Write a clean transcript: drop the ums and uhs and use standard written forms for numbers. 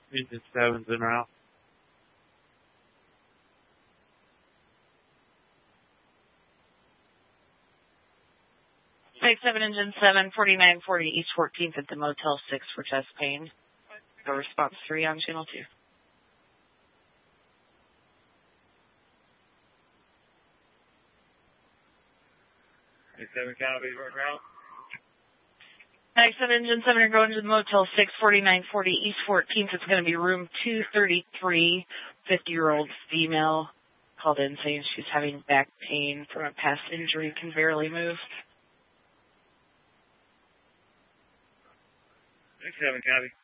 Engine 7's en route. Take 7, engine 7, 4940 East 14th at the Motel 6 for chest pain. Go response 3 on channel 2. 7 Canopy, route. 7, engine 7, you're going to the Motel 6, 4940 East 14th. It's going to be room 233. 50-year-old female called in saying she's having back pain from a past injury, can barely move. 7 Canopy.